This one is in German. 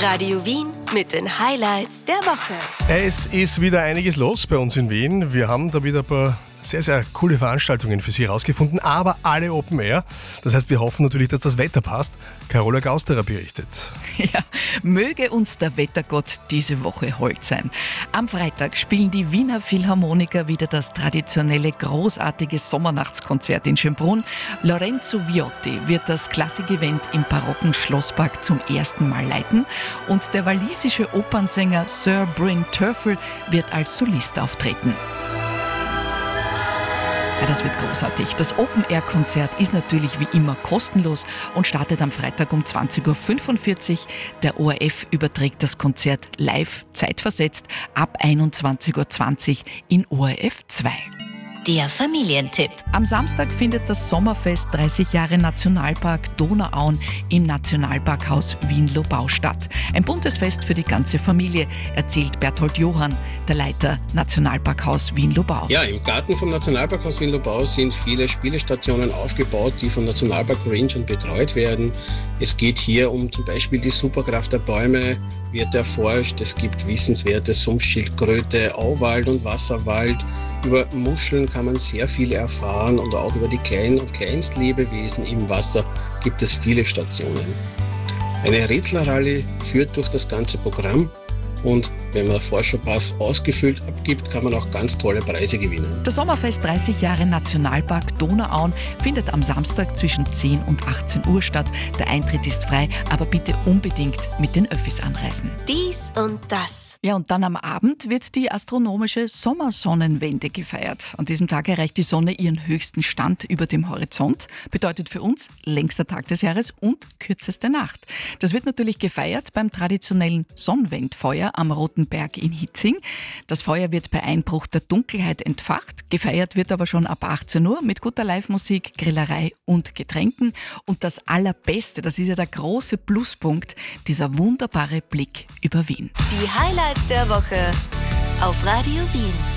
Radio Wien mit den Highlights der Woche. Es ist wieder einiges los bei uns in Wien. Wir haben da wieder ein paar sehr, sehr coole Veranstaltungen für Sie herausgefunden, aber alle Open Air. Das heißt, wir hoffen natürlich, dass das Wetter passt. Carola Gausterer berichtet. Ja, möge uns der Wettergott diese Woche hold sein. Am Freitag spielen die Wiener Philharmoniker wieder das traditionelle, großartige Sommernachtskonzert in Schönbrunn. Lorenzo Viotti wird das Klassik-Event im barocken Schlosspark zum ersten Mal leiten und der walisische Opernsänger Sir Bryn Terfel wird als Solist auftreten. Ja, das wird großartig. Das Open-Air-Konzert ist natürlich wie immer kostenlos und startet am Freitag um 20.45 Uhr. Der ORF überträgt das Konzert live, zeitversetzt, ab 21.20 Uhr in ORF 2. Der Familientipp. Am Samstag findet das Sommerfest 30 Jahre Nationalpark Donauauen im Nationalparkhaus Wien-Lobau statt. Ein buntes Fest für die ganze Familie, erzählt Berthold Johann, der Leiter Nationalparkhaus Wien-Lobau. Ja, im Garten vom Nationalparkhaus Wien-Lobau sind viele Spielestationen aufgebaut, die von Nationalpark Rangern betreut werden. Es geht hier um zum Beispiel die Superkraft der Bäume, wird erforscht. Es gibt wissenswerte Sumpfschildkröte, Auwald und Wasserwald. Über Muscheln kann man sehr viel erfahren und auch über die Klein- und Kleinstlebewesen im Wasser gibt es viele Stationen. Eine Rätselrallye führt durch das ganze Programm und wenn man den Forscherpass ausgefüllt abgibt, kann man auch ganz tolle Preise gewinnen. Das Sommerfest 30 Jahre Nationalpark Donauauen findet am Samstag zwischen 10 und 18 Uhr statt. Der Eintritt ist frei, aber bitte unbedingt mit den Öffis anreisen. Dies und das. Ja, und dann am Abend wird die astronomische Sommersonnenwende gefeiert. An diesem Tag erreicht die Sonne ihren höchsten Stand über dem Horizont. Bedeutet für uns längster Tag des Jahres und kürzeste Nacht. Das wird natürlich gefeiert beim traditionellen Sonnenwendfeuer am Roten Berg in Hitzing. Das Feuer wird bei Einbruch der Dunkelheit entfacht. Gefeiert wird aber schon ab 18 Uhr mit guter Live-Musik, Grillerei und Getränken. Und das Allerbeste, das ist ja der große Pluspunkt, dieser wunderbare Blick über Wien. Die Highlights der Woche auf Radio Wien.